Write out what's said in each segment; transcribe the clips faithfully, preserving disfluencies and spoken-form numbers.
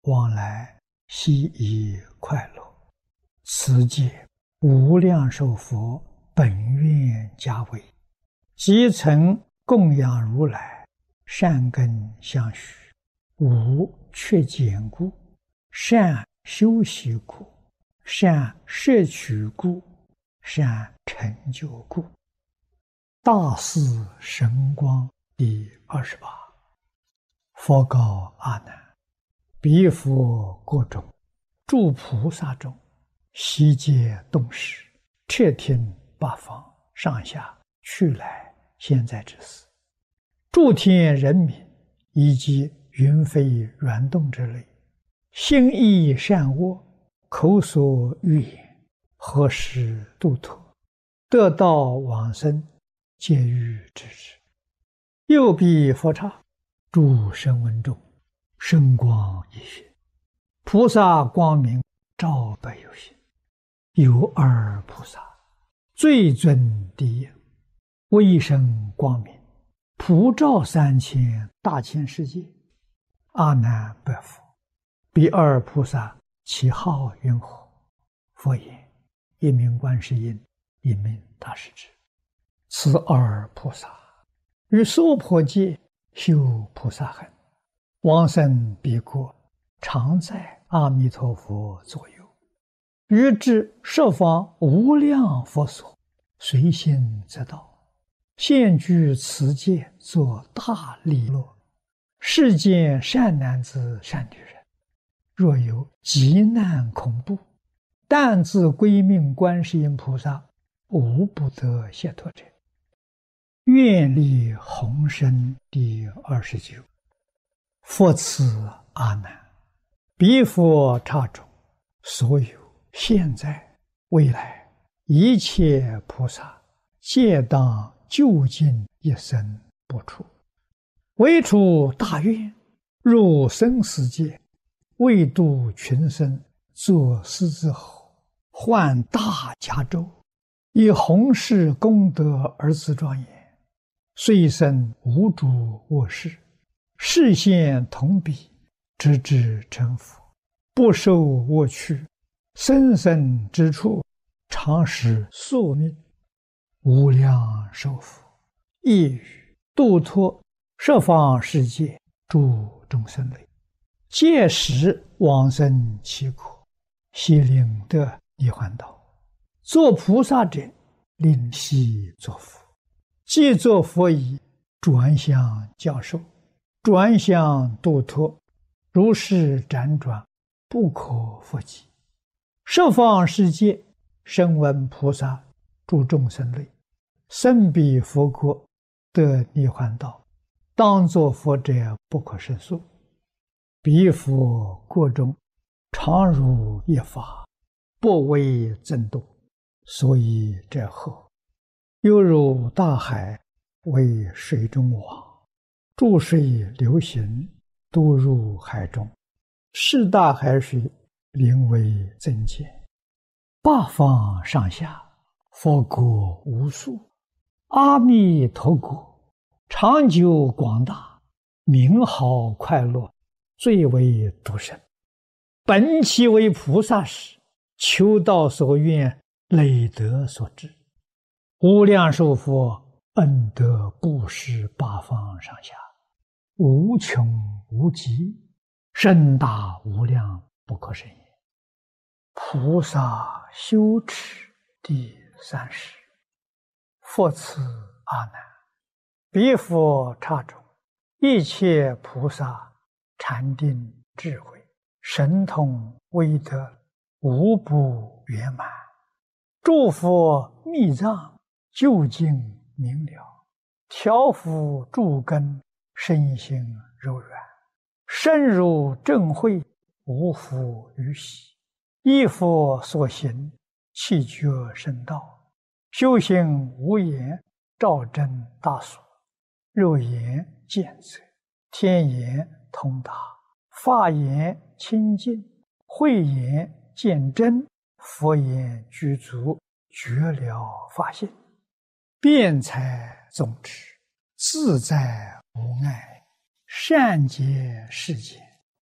往来悉以快乐。此界无量寿佛本愿家为，即曾供养如来，善根相续，无缺减故，善修习故，善摄取故，善成就故。大士神光第二十八。佛告阿难：彼佛国中，诸菩萨中，悉皆动识，彻听八方上下去来现在之事，诸天人民以及云飞软动之类，心意善恶，口所欲言，何时度脱，得道往生，皆欲知之。右彼佛刹，诸声闻中，圣光一现，菩萨光明照百有心。有二菩萨，最尊第一，威声光明，普照三千大千世界。阿难白佛：彼二菩萨其号云何？佛言：一名观世音，一名大势至。此二菩萨于娑婆界修菩萨行，往生彼国，常在阿弥陀佛左右，于至十方无量佛所，随心则到，现居此界，作大利乐。世间善男子善女人，若有急难恐怖，但自归命观世音菩萨，无不得解脱者。愿力宏深第二十九。佛赐阿难：彼佛刹中，所有现在未来一切菩萨，皆当究竟一生不出，唯出大愿，入生死界，为度群生，作狮子吼，换大迦州，以弘誓功德而自庄严。虽生无诸恶事，示现同彼，直至成佛，不受恶趣，生生之处，常使宿命。无量寿佛亦语度脱十方世界诸众生类，届时往生其国，悉令得涅槃道。作菩萨者，令悉作佛。既作佛已，转向教授，转向度脱，如是辗转，不可复计。十方世界声闻菩萨诸众生类，生彼佛国，得涅槃道，当作佛者不可胜数。彼佛国中，常如一法，不为增度，所以者后，犹如大海为水中网，注水流行，都入海中，是大海水灵为增减。八方上下，佛国无数，阿弥陀国长久广大，名号快乐，最为独生。本其为菩萨时，求道所愿，累德所致。无量寿佛恩德布施八方上下，无穷无极，深大无量，不可胜也。菩萨修持第三十。佛赐阿难：彼佛刹中，一切菩萨禅定智慧，神通威德，无不圆满。诸佛密藏，究竟明了，调伏诸根，身心柔软，深入正慧，无复于喜。依佛所行，气觉深道，修行无言，照真大所。肉眼见则，天眼通达，法眼清净，慧眼见真，佛眼具足，觉了法性。辩才总持，自在无碍，善解世间，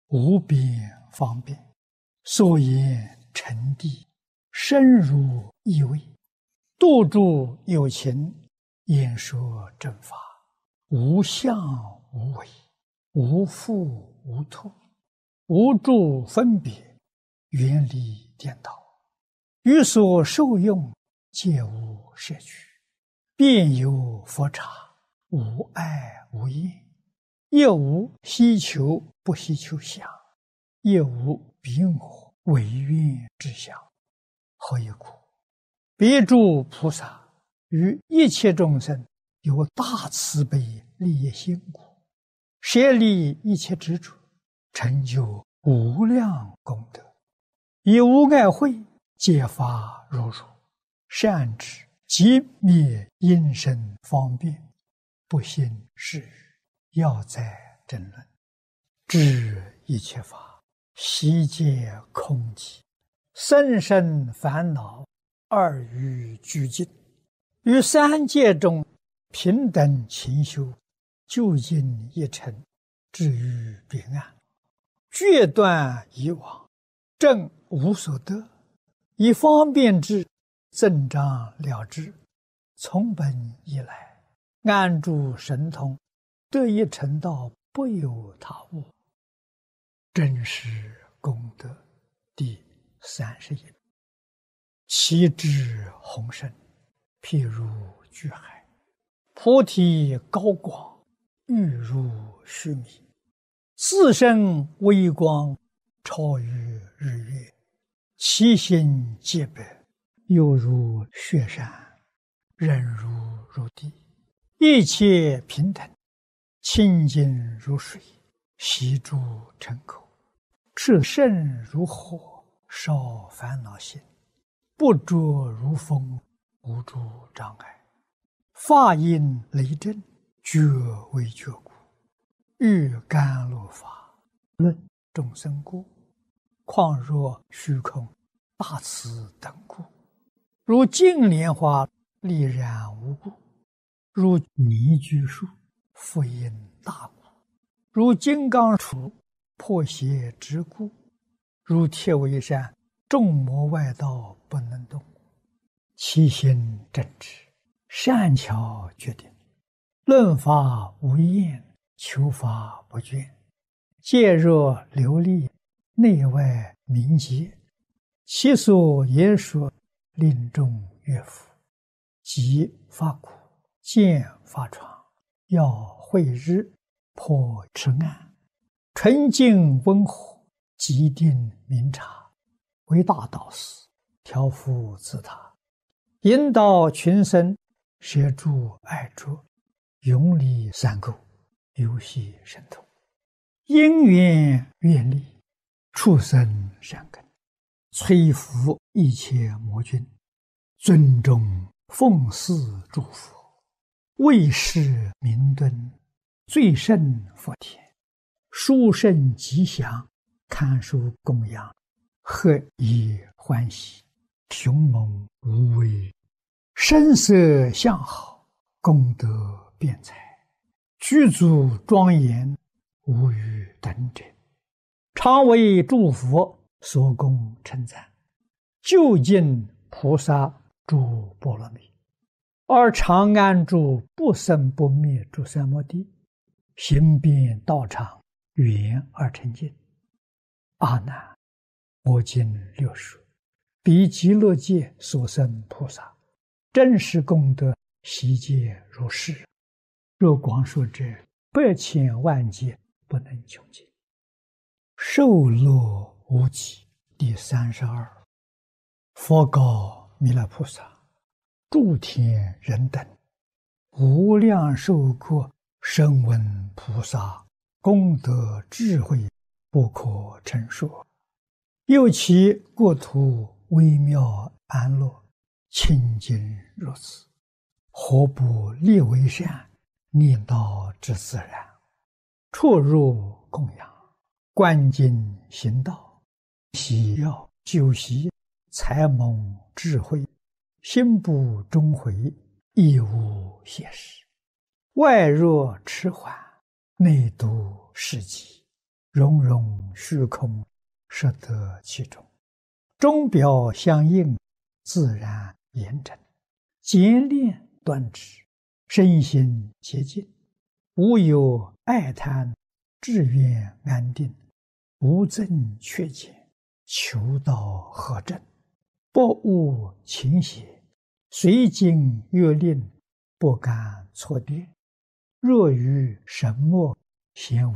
无边方便，所言成地，深如意味，度诸有情，演说正法，无相无为，无复无脱，无诸分别，远离颠倒，于所受用，皆无摄取，遍有佛刹，无碍无厌，亦无希求不希求相，亦无彼我唯愿之相。何以故？别诸菩萨于一切众生有大慈悲利益心故，舍离一切执着，成就无量功德，以无碍慧揭发如如，善知即灭因身方便，不信是语，要在争论，知一切法悉皆空寂，甚深烦恼，二欲俱尽，于三界中平等勤修，究竟一尘，至于彼岸，决断以往，正无所得，以方便之，增长了之，从本以来，安住神通，得以成道，不有他物。真实功德第三十一。其智宏深，譬如巨海，菩提高广，欲如须弥，自身微光，超于日月，其心皆白，犹如雪山，忍如如地，一切平等，清净如水，悉诸尘口，炽盛如火，烧烦恼心，不着如风，无诸障碍，法音雷震，觉为觉故，欲甘露法，论众生故，况若虚空大慈等故，如净莲花丽然无故，如泥居树复因大故，如金刚杵破邪之故，如铁围山众魔外道不能动，其心正直，善巧决定，论法无厌，求法不倦，戒若流利，内外明洁，其所言说，令众悦服，即发苦，见发疮，要慧日，破痴暗，纯净温和，极定明察，为大导师，调伏自他，引导群生，摄诸爱着，永离三垢，游戏神通，因缘愿力，畜生善根，摧伏一切魔君，尊重奉祀诸佛，为世明敦，最胜佛田，殊胜吉祥，堪受供养，何以欢喜，雄猛无畏，声色相好，功德辩才，具足庄严，无与等者，常为诸佛所供称赞，究竟菩萨诸波罗蜜，而常安住不生不灭诸三摩地，行遍道场，圆而成净。阿难，我今六说，彼极乐界所生菩萨，真实功德悉皆如是。若光说者，百千万劫不能穷尽。受乐无极第三十二。佛告弥勒菩萨：诸天人等，无量寿国声闻菩萨功德智慧不可称说，又其国土微妙安乐，清净如此，何不立为善，念道之自然，出入供养，观经行道，喜要修习，才蒙智慧，心不终悔，亦无懈时，外若迟缓，内度事急， 融融虚空，实得其中。钟表相应，自然严整，简练端直，身心洁净，无有爱贪，志愿安定，无增缺减，求道合正，不误情邪，随经越令，不敢错变。若于神默，咸